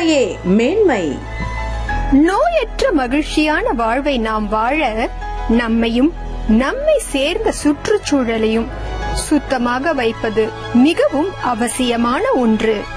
தாயே மேன்மை. நோயற்ற மகிழ்ச்சியான வாழ்வை நாம் வாழ நம்மையும் நம்மை சேர்ந்த சுற்றுச்சூழலையும் சுத்தமாக வைப்பது மிகவும் அவசியமான ஒன்று.